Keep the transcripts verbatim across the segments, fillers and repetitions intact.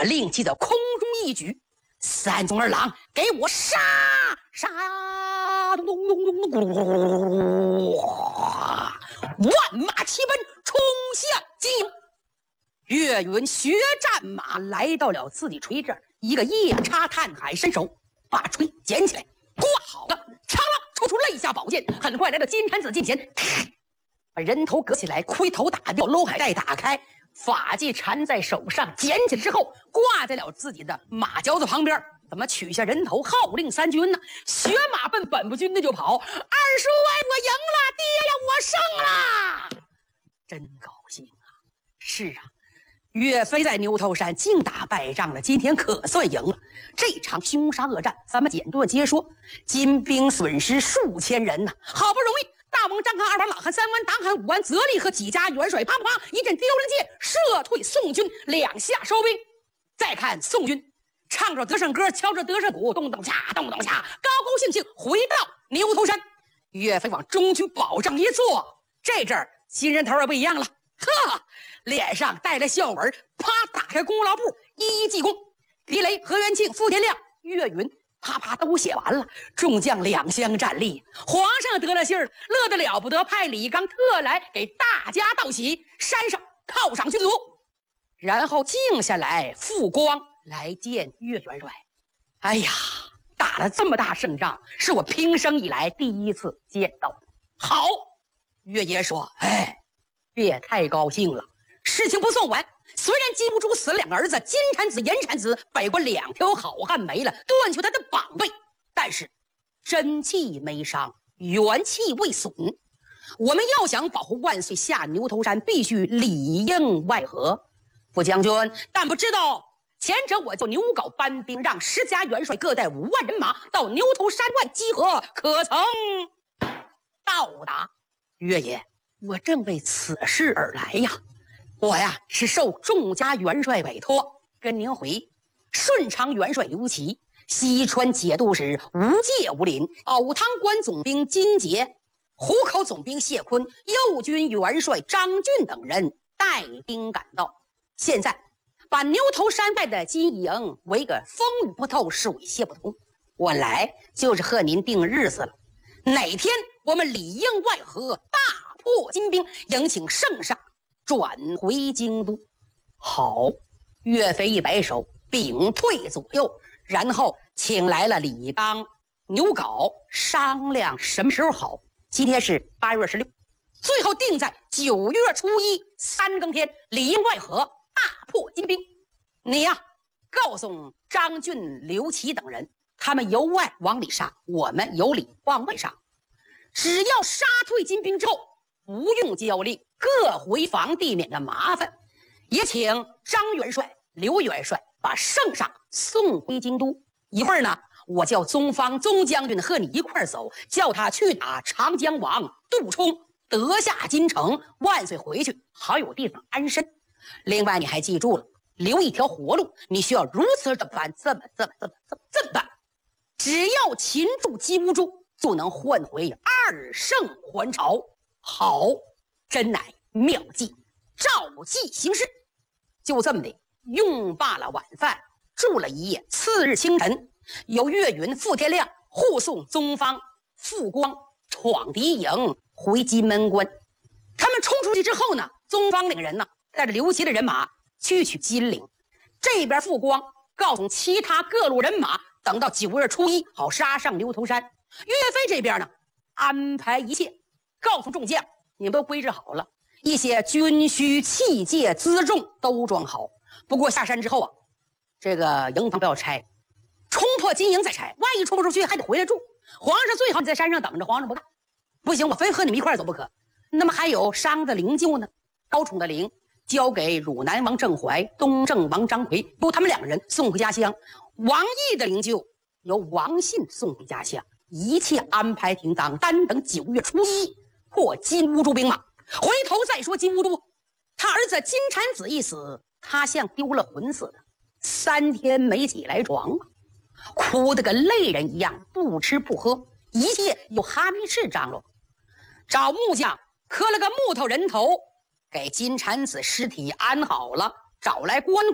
令旗在空中一举，三宗二郎，给我杀杀！咚咚咚咚咚咚！万马齐奔，冲向金营。岳云学战马来到了自己锤这儿，一个夜叉探海伸手把锤捡起来，挂好了，长了抽出肋下宝剑，很快来到金蝉子近前，把人头割起来，盔头打掉，篓海带打开，法器缠在手上，捡起来之后挂在了自己的马脚子旁边。怎么取下人头，号令三军呢？学马奔本部军的就跑。二叔哎，我赢了，爹呀，我胜了，真高兴啊！是啊，岳飞在牛头山净打败仗了，今天可算赢了。这场凶杀恶战，咱们简短接说。金兵损失数千人呐、啊，好不容易大王张翰、二王老汉、三王党汉、五王泽利和几家元帅，啪啪啪一阵丢人箭，射退宋军两下收兵。再看宋军唱着德胜歌，敲着德胜鼓，咚咚锵咚咚锵，高高兴兴回到牛头山。岳飞往中军保障一坐，这阵儿新人头也不一样了，呵，脸上带着笑纹，啪打开功劳簿，一一记功。狄雷、何元庆、傅天亮、岳云啪啪都写完了，众将两相战力。皇上得了信儿，乐得了不得，派李刚特来给大家道喜，山上犒赏军卒。然后静下来，傅光来见岳元帅。哎呀，打了这么大胜仗，是我平生以来第一次见到。好，岳爷说，哎，别太高兴了，事情不算完。虽然金兀术死了两个儿子，金蝉子、严蝉子，北国两条好汉没了，断去他的膀臂，但是真气没伤，元气未损。我们要想保护万岁下牛头山，必须里应外合。副将军，但不知道前者我就牛皋班兵，让十家元帅各带五万人马到牛头山外集合，可曾到达？岳爷，我正为此事而来呀。我呀是受众家元帅委托，跟您回顺昌元帅刘琦、西川节度使吴介、吴林、藕汤关总兵金杰、湖口总兵谢坤、右军元帅张俊等人带兵赶到。现在把牛头山外的金营围个风雨不透，水泄不通。我来就是和您定日子了，哪天我们里应外合，大破金兵，迎请圣上转回京都。好，岳飞一摆手，屏退左右，然后请来了李刚、牛皋商量什么时候好。今天是八月十六，最后定在九月初一三更天，里应外合，大破金兵。你呀、啊，告诉张俊、刘琦等人，他们由外往里杀，我们由里往外杀。只要杀退金兵之后，不用交令，各回房地免得麻烦。也请张元帅、刘元帅把圣上送回京都。一会儿呢，我叫宗方宗将军和你一块走，叫他去打长江王杜充，得下金城，万岁回去好有地方安身。另外你还记住了，留一条活路，你需要如此的办，这么这么这么这么这么办。只要擒住金兀术，就能换回二圣还朝。好，真乃妙计，照计行事。就这么的用罢了晚饭，住了一夜。次日清晨，由岳云、傅天亮护送宗方、傅光闯敌营回金门关。他们冲出去之后呢，宗方领人呢带着刘琦的人马去取金陵。这边傅光告诉其他各路人马，等到九月初一好杀上牛头山。岳飞这边呢，安排一切，告诉众将，你们都规制好了，一些军需器械辎重都装好。不过下山之后啊，这个营房不要拆，冲破金营再拆，万一冲不出去还得回来住。皇上最好你在山上等着，皇上不干，不行，我非和你们一块走不可。那么还有伤的灵柩呢，高宠的灵交给汝南王郑怀、东郑王张奎，由他们两个人送回家乡。王毅的灵柩由王信送回家乡。一切安排停当，单等九月初一破金兀术兵马。回头再说金兀术，他儿子金蝉子一死，他像丢了魂似的，三天没起来床，哭得跟泪人一样，不吃不喝，一切有哈密士张罗，找木匠磕了个木头人头，给金蝉子尸体安好了，找来棺椁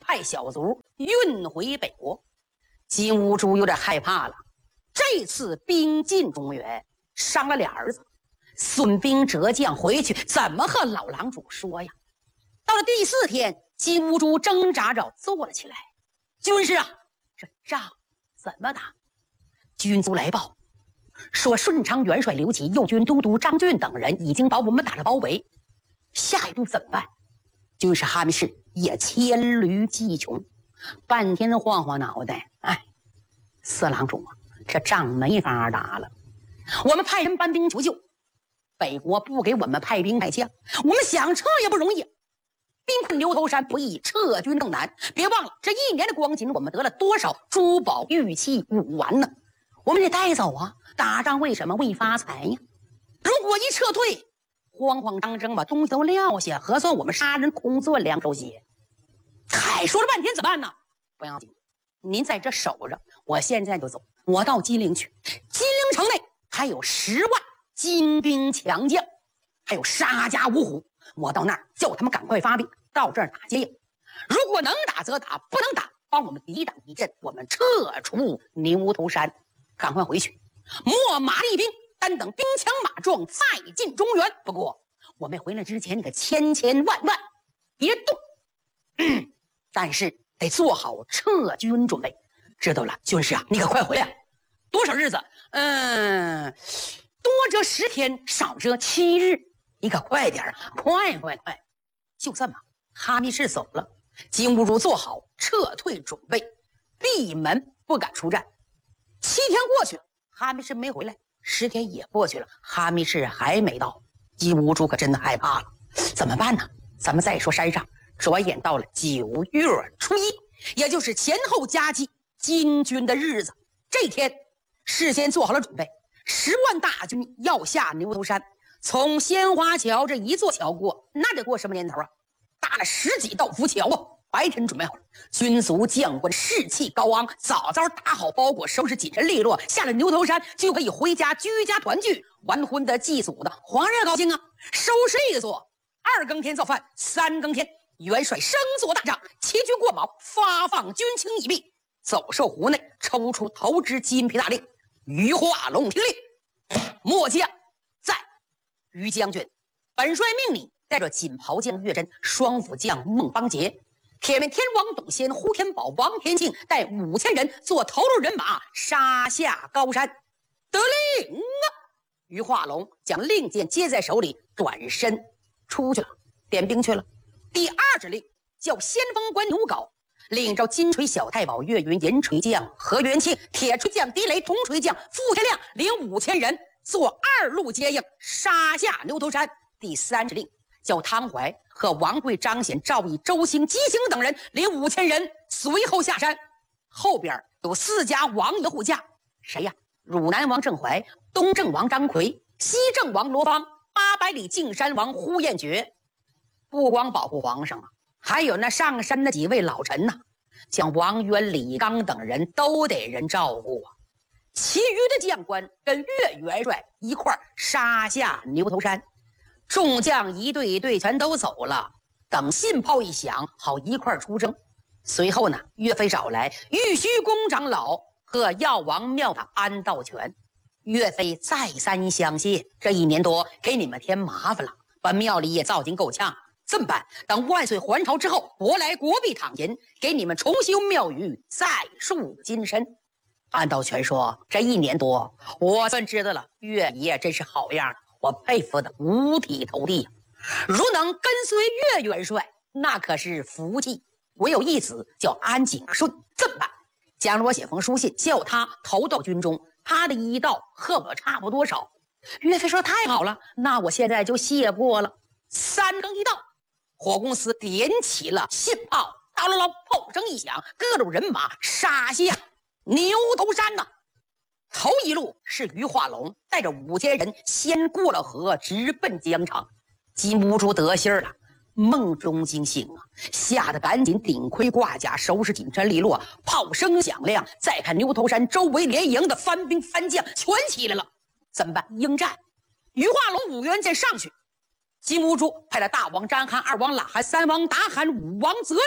派小卒运回北国。金兀术有点害怕了，这次兵进中原，伤了俩儿子，损兵折将，回去怎么和老郎主说呀？到了第四天，金兀术挣扎着坐了起来。军师啊，这仗怎么打？军卒来报说，顺昌元帅刘琦、右军都督张俊等人已经把我们打了包围，下一步怎么办？军师哈密士也黔驴技穷，半天晃晃脑袋，哎，四郎主啊，这仗没法打了。我们派人搬兵求救，北国不给我们派兵派将，我们想撤也不容易。兵困牛头山不易，撤军更难。别忘了，这一年的光景，我们得了多少珠宝玉器武玩呢？我们得带走啊！打仗为什么？为发财呀！如果一撤退，慌慌张张把东西都撂下，核算我们杀人空钻两手血。嗨，说了半天怎么办呢？不要紧，您在这守着，我现在就走。我到金陵去，金陵城内还有十万精兵强将，还有沙家五虎。我到那儿叫他们赶快发兵，到这儿打接应。如果能打则打，不能打，帮我们抵挡一阵，我们撤出牛头山，赶快回去。秣马厉兵，单等兵强马壮，再进中原。不过我们回来之前，你可千千万万别动，嗯，但是得做好撤军准备。知道了，军师啊，你可快回来。多少日子？嗯，多则十天，少则七日。你可快点啊！快快快！就这么，哈密士走了，金兀术做好撤退准备，闭门不敢出战。七天过去了，哈密士没回来；十天也过去了，哈密士还没到。金兀术可真的害怕了，怎么办呢？咱们再说山上，转眼到了九月初一，也就是前后夹击金军的日子。这天，事先做好了准备，十万大军要下牛头山。从鲜花桥这一座桥过，那得过什么年头啊？搭了十几道浮桥啊！白天准备好了，军卒将官士气高昂，早早打好包裹，收拾紧身利落，下了牛头山就可以回家居家团聚，完婚的祭祖的，皇上高兴啊！收拾利索，二更天造饭，三更天元帅升座大帐，齐军过卯，发放军情已毕。走兽湖内抽出头支金皮大令，于化龙听令，末将在。于将军，本帅命你带着锦袍将岳真、双府将孟邦杰、铁面天王董仙、呼天宝王天庆带五千人做头路人马杀下高山。得令啊！于化龙将令箭接在手里，转身出去了，点兵去了。第二指令叫先锋官牛皋领着金锤小太保岳云、银锤将何元庆、铁锤将狄雷、铜锤将傅天亮领五千人做二路接应，杀下牛头山。第三指令叫汤怀和王贵、张显、赵毅、周兴、姬兴等人领五千人随后下山。后边有四家王爷护驾，谁呀？汝南王郑怀、东郑王张奎、西郑王罗芳、八百里径山王呼延觉。不光保护皇上啊，还有那上山的几位老臣呐、啊，像王渊、李纲等人都得人照顾啊。其余的将官跟岳元帅一块杀下牛头山，众将一队一队全都走了，等信炮一响，好一块出征。随后呢，岳飞找来玉虚宫长老和药王庙的安道全。岳飞再三相谢，这一年多给你们添麻烦了，把庙里也造进够呛。这么办？等万岁还朝之后，我来国币躺银，给你们重修庙宇，再树金身。安道全说：“这一年多，我算知道了，岳爷真是好样的，我佩服的五体投地。如能跟随岳元帅，那可是福气。我有一子叫安景顺，这么办？假如我写封书信，叫他投到军中，他的一道和我差不多少。”岳飞说：“太好了，那我现在就谢过了。”三更一到，火公司点起了信炮，哒啦啦，炮声一响，各路人马杀下牛头山呐、啊！头一路是于化龙带着五千人先过了河，直奔疆场。金兀术得信了，梦中惊醒啊，吓得赶紧顶盔挂甲，收拾紧身利落。炮声响亮，再看牛头山周围连营的番兵番将全起来了，怎么办？应战。于化龙、五元见上去，金兀术派了大王张邯、二王喇罕、三王达罕、五王则立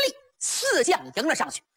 四将迎了上去，